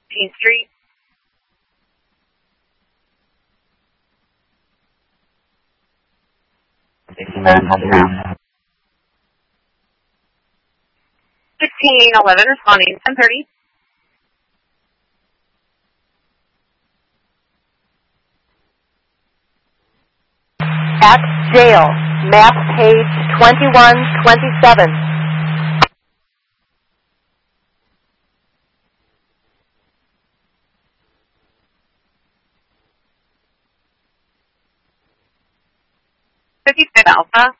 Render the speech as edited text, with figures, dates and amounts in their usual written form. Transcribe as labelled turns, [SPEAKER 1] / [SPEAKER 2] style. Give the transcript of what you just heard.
[SPEAKER 1] 15th Street.
[SPEAKER 2] Ma'am.
[SPEAKER 1] 1611 responding 1030.
[SPEAKER 3] At jail, map page 2127.
[SPEAKER 1] Alpha.